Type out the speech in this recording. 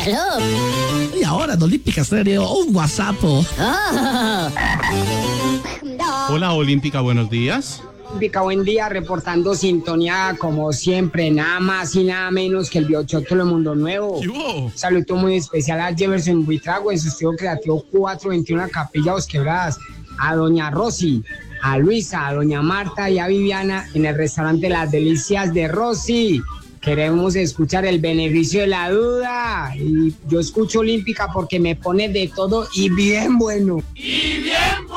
Hello. Y ahora en Olímpica Estéreo, un WhatsApp. Oh. Hola Olímpica, buenos días. Olímpica, buen día, reportando sintonía como siempre, nada más y nada menos que el Biochótolo Mundo Nuevo. Saludo muy especial a Jefferson Buitrago en su estudio creativo 421 Capilla Dos Quebradas, a doña Rosy, a Luisa, a doña Marta y a Viviana en el restaurante Las Delicias de Rosy. Queremos escuchar el beneficio de la duda. Y yo escucho Olímpica porque me pone de todo y bien bueno. Y bien bueno.